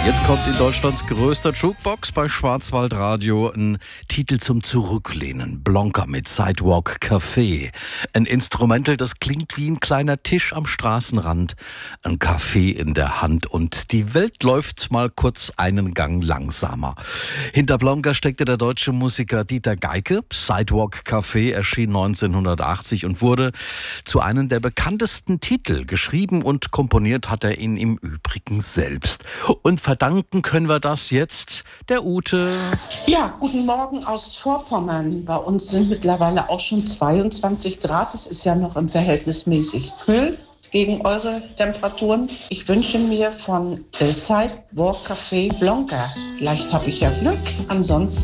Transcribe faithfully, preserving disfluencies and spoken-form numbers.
Jetzt kommt in Deutschlands größter Jukebox bei Schwarzwaldradio ein Titel zum Zurücklehnen. Blanca mit Sidewalk Café. Ein Instrumental, das klingt wie ein kleiner Tisch am Straßenrand. Ein Kaffee in der Hand und die Welt läuft mal kurz einen Gang langsamer. Hinter Blanca steckte der deutsche Musiker Dieter Geike. Sidewalk Café erschien neunzehnhundertachtzig und wurde zu einem der bekanntesten Titel. Geschrieben und komponiert hat er ihn im Übrigen selbst. Und verdanken können wir das jetzt der Ute. Ja, guten Morgen aus Vorpommern. Bei uns sind mittlerweile auch schon zweiundzwanzig Grad. Es ist ja noch im verhältnismäßig kühl gegen eure Temperaturen. Ich wünsche mir von The Sidewalk Café Blanca. Vielleicht habe ich ja Glück. Ansonsten